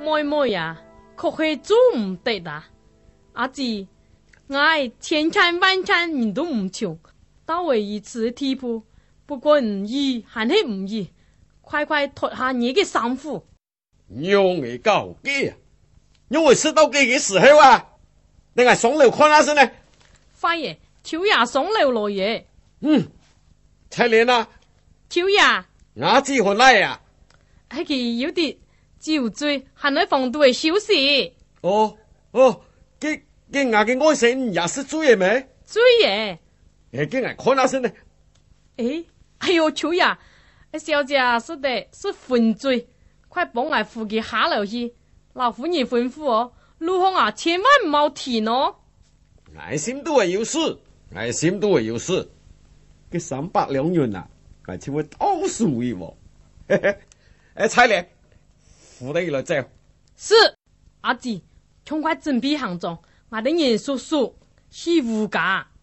妹妹呀，可係做唔得啊！阿姊，我千看萬看人都唔窮，到為一次的地步，不過唔易還係唔易，快快脫下你嘅衫褲。 用嘅搞嘅啊！因為食到幾嘅時候啊，你係上樓看下先呢？ 快爺，秋爺上樓來嘢。 彩蓮啊， 秋爺， 我知何來啊？ 係佢有啲酒醉，還喺房度嘅休息。 哦，佢牙嘅愛神也是醉嘅咩？ 醉嘢。 佢係看下先呢？ 哎呦，秋爺，小姐說的是昏醉，快幫我扶佢下樓去。老夫人吩咐我，路上啊千萬唔好停哦。 愛心都係有事，愛心都係有事。佢300兩元啊，佢就會倒數嘅喎。彩蓮，扶你來走。 是，阿姊，趕快準備行裝，我的嚴叔叔是無家。